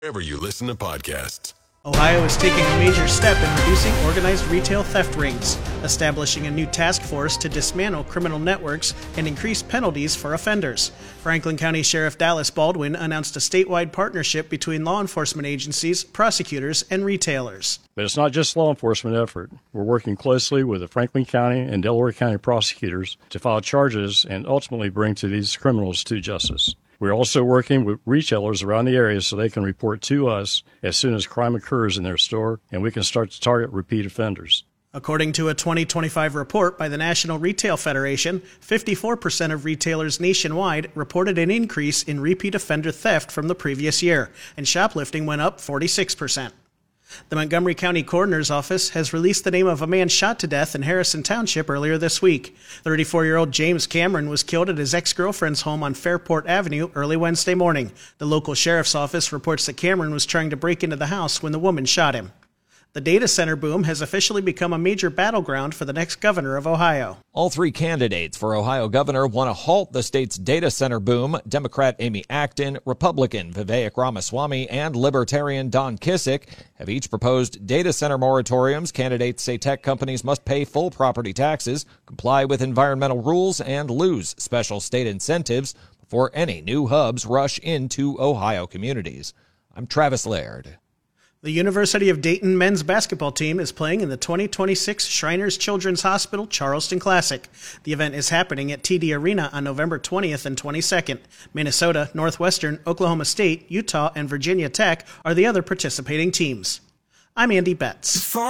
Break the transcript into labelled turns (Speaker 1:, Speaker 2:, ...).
Speaker 1: wherever you listen to podcasts.
Speaker 2: Ohio is taking a major step in reducing organized retail theft rings, establishing a new task force to dismantle criminal networks and increase penalties for offenders. Franklin County Sheriff Dallas Baldwin announced a statewide partnership between law enforcement agencies, prosecutors, and retailers.
Speaker 3: But it's not just law enforcement effort. We're working closely with the Franklin County and Delaware County prosecutors to file charges and ultimately bring these criminals to justice. We're also working with retailers around the area so they can report to us as soon as crime occurs in their store, and we can start to target repeat offenders.
Speaker 2: According to a 2025 report by the National Retail Federation, 54% of retailers nationwide reported an increase in repeat offender theft from the previous year, and shoplifting went up 46%. The Montgomery County Coroner's Office has released the name of a man shot to death in Harrison Township earlier this week. 34-year-old James Cameron was killed at his ex-girlfriend's home on Fairport Avenue early Wednesday morning. The local sheriff's office reports that Cameron was trying to break into the house when the woman shot him. The data center boom has officially become a major battleground for the next governor of Ohio.
Speaker 4: All three candidates for Ohio governor want to halt the state's data center boom. Democrat Amy Acton, Republican Vivek Ramaswamy, and Libertarian Don Kissick have each proposed data center moratoriums. Candidates say tech companies must pay full property taxes, comply with environmental rules, and lose special state incentives before any new hubs rush into Ohio communities. I'm Travis Laird.
Speaker 2: The University of Dayton men's basketball team is playing in the 2026 Shriners Children's Hospital Charleston Classic. The event is happening at TD Arena on November 20th and 22nd. Minnesota, Northwestern, Oklahoma State, Utah, and Virginia Tech are the other participating teams. I'm Andy Betts.